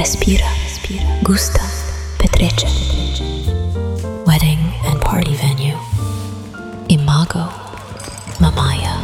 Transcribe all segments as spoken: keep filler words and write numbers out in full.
respiră, gustă, petrece. Wedding and party venue. Imago Mamaia.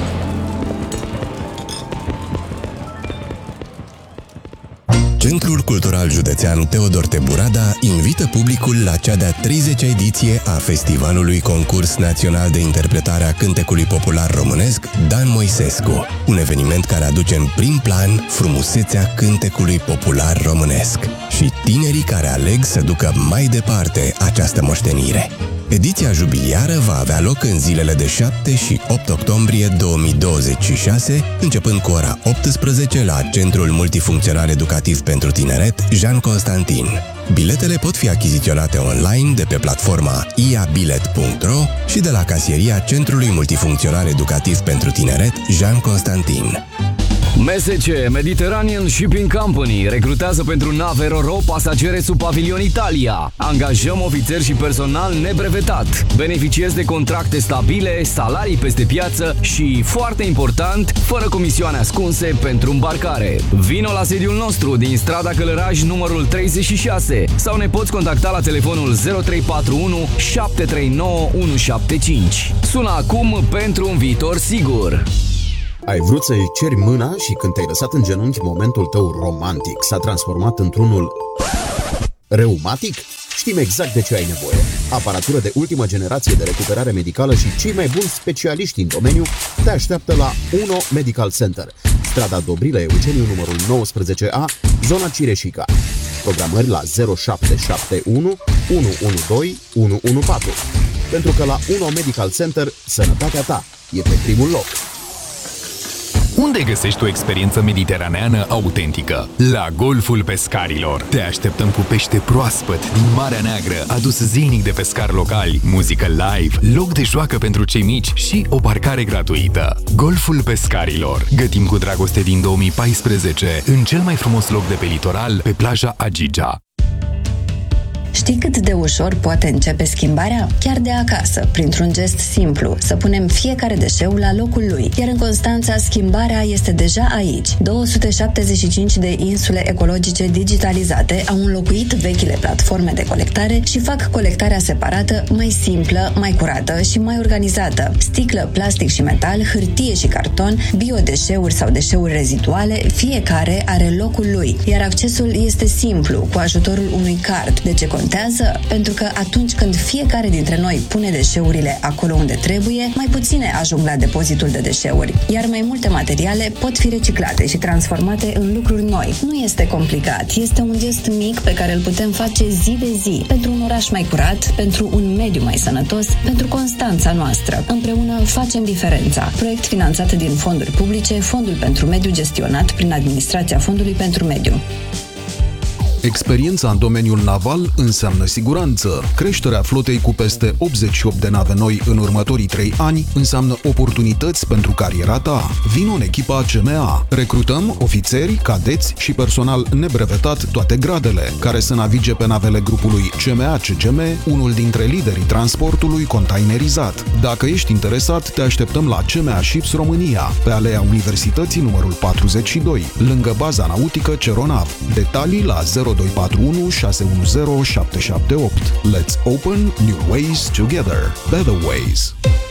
Centrul Cultural Județean Teodor Teburada invită publicul la cea de-a treizecea ediție a Festivalului Concurs Național de Interpretare a Cântecului Popular Românesc Dan Moisescu, un eveniment care aduce în prim plan frumusețea cântecului popular românesc și tinerii care aleg să ducă mai departe această moștenire. Ediția jubiliară va avea loc în zilele de șapte și opt octombrie două mii douăzeci și șase, începând cu ora optsprezece la Centrul Multifuncțional Educativ pentru Tineret Jean Constantin. Biletele pot fi achiziționate online de pe platforma i a bilet punct ro și de la casieria Centrului Multifuncțional Educativ pentru Tineret Jean Constantin. M S C Mediterranean Shipping Company recrutează pentru nave ro-ro pasagere sub pavilion Italia. Angajăm ofițeri și personal nebrevetat. Beneficiezi de contracte stabile, salarii peste piață și, foarte important, fără comisioane ascunse pentru îmbarcare. Vino la sediul nostru din strada Călăraj numărul treizeci și șase sau ne poți contacta la telefonul zero trei patru unu șapte trei nouă unu șapte cinci. Sună acum pentru un viitor sigur. Ai vrut să-i ceri mâna și când te-ai lăsat în genunchi, momentul tău romantic s-a transformat într-unul reumatic? Știm exact de ce ai nevoie. Aparatură de ultimă generație de recuperare medicală și cei mai buni specialiști în domeniu te așteaptă la Uno Medical Center, strada Dobrile Eugeniu numărul nouăsprezece A, zona Cireșica. Programări la zero șapte șapte unu unu unu doi unu unu patru. Pentru că la Uno Medical Center, sănătatea ta e pe primul loc. Unde găsești o experiență mediteraneană autentică? La Golful Pescarilor. Te așteptăm cu pește proaspăt din Marea Neagră, adus zilnic de pescari locali, muzică live, loc de joacă pentru cei mici și o parcare gratuită. Golful Pescarilor. Gătim cu dragoste din două mii paisprezece în cel mai frumos loc de pe litoral, pe plaja Agigea. Știi cât de ușor poate începe schimbarea? Chiar de acasă, printr-un gest simplu, să punem fiecare deșeu la locul lui. Iar în Constanța, schimbarea este deja aici. două sute șaptezeci și cinci de insule ecologice digitalizate au înlocuit vechile platforme de colectare și fac colectarea separată mai simplă, mai curată și mai organizată. Sticlă, plastic și metal, hârtie și carton, biodeșeuri sau deșeuri reziduale, fiecare are locul lui. Iar accesul este simplu, cu ajutorul unui card. De ce contează? Pentru că atunci când fiecare dintre noi pune deșeurile acolo unde trebuie, mai puține ajung la depozitul de deșeuri, iar mai multe materiale pot fi reciclate și transformate în lucruri noi. Nu este complicat, este un gest mic pe care îl putem face zi de zi, pentru un oraș mai curat, pentru un mediu mai sănătos, pentru Constanța noastră. Împreună facem diferența. Proiect finanțat din fonduri publice, Fondul pentru Mediu gestionat prin Administrația Fondului pentru Mediu. Experiența în domeniul naval înseamnă siguranță. Creșterea flotei cu peste optzeci și opt de nave noi în următorii trei ani înseamnă oportunități pentru cariera ta. Vino în echipa C M A. Recrutăm ofițeri, cadeți și personal nebrevetat toate gradele, care să navige pe navele grupului C M A C G M, unul dintre liderii transportului containerizat. Dacă ești interesat, te așteptăm la C M A Ships România, pe Alea Universității numărul patruzeci și doi, lângă baza nautică Ceronav. Detalii la zero doi patru unu șase unu zero șapte șapte opt. Let's open new ways together. Better ways.